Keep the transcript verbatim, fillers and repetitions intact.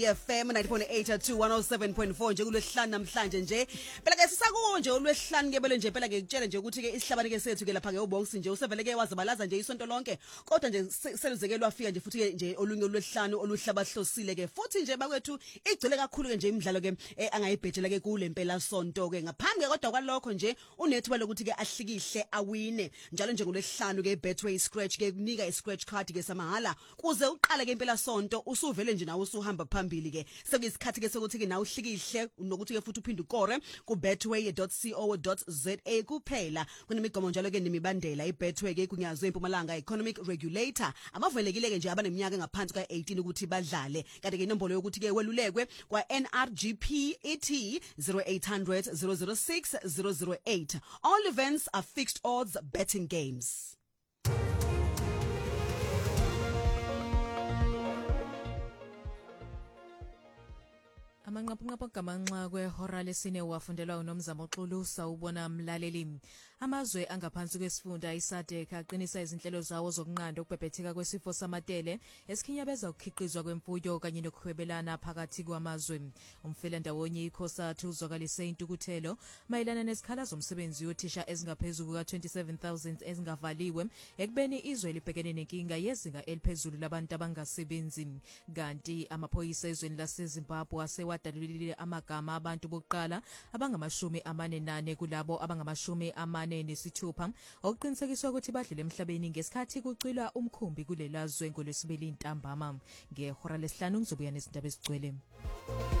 F M ninety point eight to one oh seven point four nje kulesihlanu namhlanje nje phela ke sisakunje olwesihlanu ke bele nje phela ke kutshela nje ukuthi ke isihlabani ke sethu ke lapha ke uBongs nje usevele ke wazabalaza nje isonto lonke kodwa nje seluzeke lwafika nje futhi ke nje olunye olwesihlanu oluhlabahlosile ke futhi nje bakwethu igcile kakhulu ke nje imidlalo ke angayibhejela ke kule mpela sonto ke ngaphambi kodwa kwalokho nje unethuba lokuthi ke ahlikihle awine njalo nje ngolesihlanu ke Betway Scratch ke kunika i-scratch card ke samahala kuze uqale ke impela sonto usuvele nje nawe usuhamba phambili ke sekuyisikhathi ke sokuthi ke nawe uhlikihle nokuthi ke futhi uphinde ukore ku betway dot co dot za kuphela kunemigomo njalo ke nemibandela iBetway ke kunyazwe eMpumalanga economic regulator amavelekile ke nje abaneminyaka ngaphansi ka eighteen ukuthi badlale kanti ke inombolo yokuthi ke welulekwe kwa N R G P ethi zero eight hundred zero zero six zero zero eight. All events are fixed odds betting games. Amanqaphanqapha gamanxa kwehora lesine wafundelwa uNomzamo Xulu sawubona mlaleli. Amazwe angaphansi kwesifunda iSADC aqinisa izinhlelo zawo zokunqanda ukubhebhetheka kwesifo samatele esikhinyabeza ukukhiqizwa kwemfuyo kanye nokuhwebelana phakathi kwamazwe. Umfela ndawonye ikhosathu uzwakalise intukuthelo mayelana nesikhala zomsebenzi yothisha ezingaphezulu ka twenty-seven thousand ezingavaliwe ekubeni izwe libhekene nenkinga yezinga eliphezulu labantu abangasebenzi. Kanti amaphoyisa ezweni laseZimbabwe ase wadalulile amagama abantu bokuqala abangamashumi amane nane kulabo abangamashumi amane nesithupha okuqinisekiswa ukuthi badlule emhlabeni ngesikhathi kucilwa umkhumbi kulela zwe ngolwesibili ntambama ngehora lesihlanu ngizobuya nezindaba ezigcwele.